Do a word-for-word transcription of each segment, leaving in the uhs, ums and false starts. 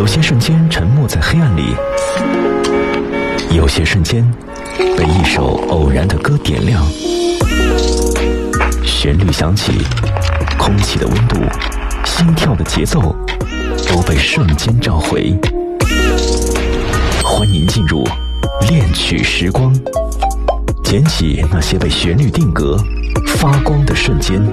有些瞬间沉没在黑暗里，有些瞬间被一首偶然的歌点亮。旋律响起，空气的温度，心跳的节奏都被瞬间召回。欢迎进入恋曲时光，捡起那些被旋律定格发光的瞬间。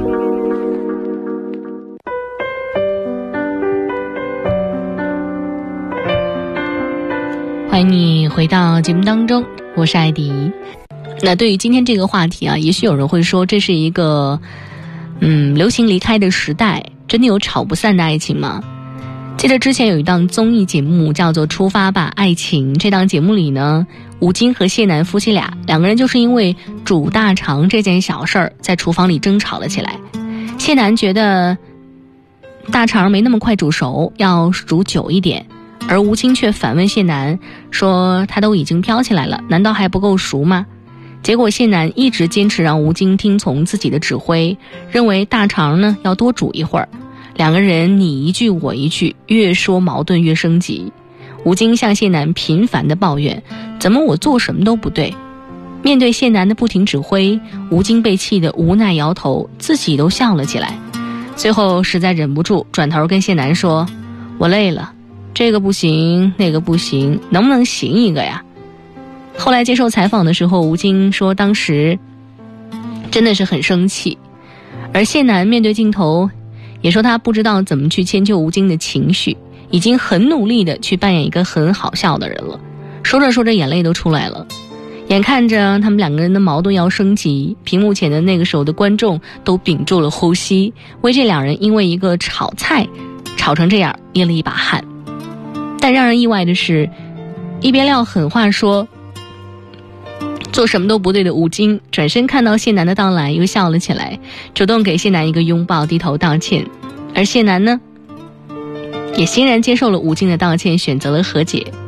欢迎你回到节目当中，我是艾迪。那对于今天这个话题啊，也许有人会说这是一个嗯流行离开的时代，真的有吵不散的爱情吗？记得之前有一档综艺节目叫做《出发吧爱情》，这档节目里呢，吴京和谢楠夫妻俩两个人就是因为煮大肠这件小事儿在厨房里争吵了起来。谢楠觉得大肠没那么快煮熟，要煮久一点，而吴京却反问谢楠说他都已经飘起来了，难道还不够熟吗？结果谢楠一直坚持让吴京听从自己的指挥，认为大肠呢要多煮一会儿。两个人你一句我一句，越说矛盾越升级。吴京向谢楠频繁地抱怨，怎么我做什么都不对。面对谢楠的不停指挥，吴京被气得无奈摇头，自己都笑了起来。最后实在忍不住，转头跟谢楠说，我累了，这个不行那个不行，能不能行一个呀？后来接受采访的时候，吴京说当时真的是很生气，而谢楠面对镜头也说他不知道怎么去迁就吴京的情绪，已经很努力的去扮演一个很好笑的人了。说着说着眼泪都出来了。眼看着他们两个人的矛盾要升级，屏幕前的那个时候的观众都屏住了呼吸，为这两人因为一个炒菜吵成这样捏了一把汗。但让人意外的是，一边撂狠话说做什么都不对的吴京，转身看到谢楠的到来又笑了起来，主动给谢楠一个拥抱，低头道歉。而谢楠呢，也欣然接受了吴京的道歉，选择了和解。